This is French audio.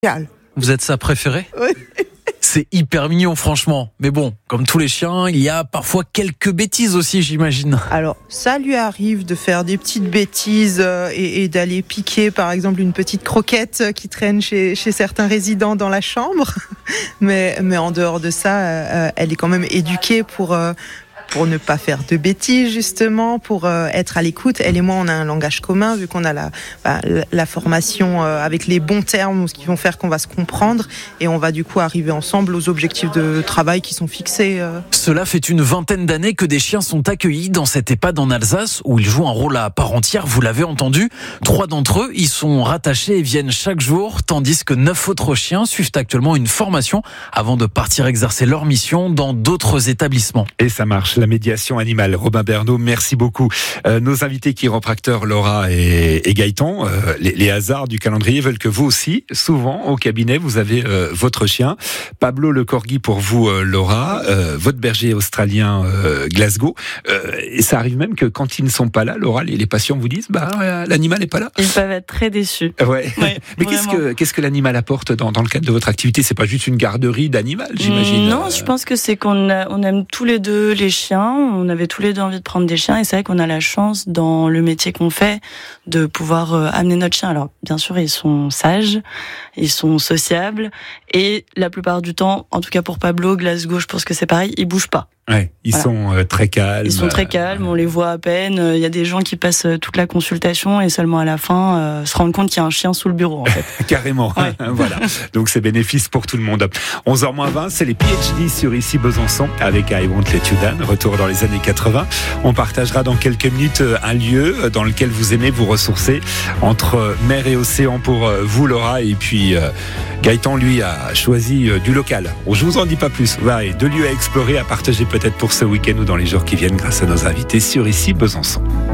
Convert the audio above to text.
Vous êtes sa préférée ? Oui. C'est hyper mignon, franchement. Mais bon, comme tous les chiens, il y a parfois quelques bêtises aussi, j'imagine. Alors, ça lui arrive de faire des petites bêtises et d'aller piquer, par exemple, une petite croquette qui traîne chez certains résidents dans la chambre. Mais en dehors de ça, elle est quand même éduquée pour ne pas faire de bêtises, justement, pour être à l'écoute. Elle et moi, on a un langage commun, vu qu'on a la formation avec les bons termes, ce qui vont faire qu'on va se comprendre, et on va du coup arriver ensemble aux objectifs de travail qui sont fixés. Cela fait une vingtaine d'années que des chiens sont accueillis dans cette EHPAD en Alsace, où ils jouent un rôle à part entière, vous l'avez entendu. 3 d'entre eux y sont rattachés et viennent chaque jour, tandis que 9 autres chiens suivent actuellement une formation avant de partir exercer leur mission dans d'autres établissements. Et ça marche. La médiation animale. Robin Bernot, merci beaucoup. Nos invités chiropracteurs Laura et Gaëtan, les hasards du calendrier veulent que vous aussi, souvent au cabinet, vous avez votre chien. Pablo le corgi pour vous, Laura, votre berger australien Glasgow. Et ça arrive même que quand ils ne sont pas là, Laura, les patients vous disent l'animal n'est pas là. Ils peuvent être très déçus. Ouais. Mais qu'est-ce que l'animal apporte dans le cadre de votre activité ? C'est pas juste une garderie d'animal, j'imagine. Non, je pense que c'est qu'on aime tous les deux les chiens. On avait tous les deux envie de prendre des chiens et c'est vrai qu'on a la chance dans le métier qu'on fait de pouvoir amener notre chien. Alors bien sûr ils sont sages, ils sont sociables et la plupart du temps, en tout cas pour Pablo, Glasgow, je pense que c'est pareil, ils bougent pas. Ouais, ils sont très calmes. Ils sont très calmes, on les voit à peine. Il y a des gens qui passent toute la consultation et seulement à la fin se rendent compte qu'il y a un chien sous le bureau. En fait. Carrément, ouais. Voilà. Donc c'est bénéfice pour tout le monde. 11h20, c'est les PhD sur Ici Besançon avec I Won't Let You Down. Retour dans les années 80. On partagera dans quelques minutes un lieu dans lequel vous aimez vous ressourcer entre mer et océan pour vous, Laura, et puis Gaëtan, lui, a choisi du local. Je vous en dis pas plus. Ouais, 2 lieux à explorer, à partager peut-être pour ce week-end ou dans les jours qui viennent grâce à nos invités sur Ici Besançon.